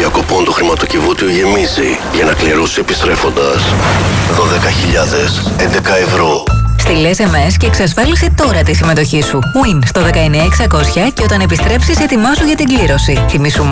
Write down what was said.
διακοπών του χρηματοκιβώτιου γεμίζει για να κληρώσει επιστρέφοντας 12.011 ευρώ. Στείλε SMS και εξασφάλισε τώρα τη συμμετοχή σου. Win στο 19600 και όταν επιστρέψεις ετοιμάσου για την κλήρωση. Θυμήσου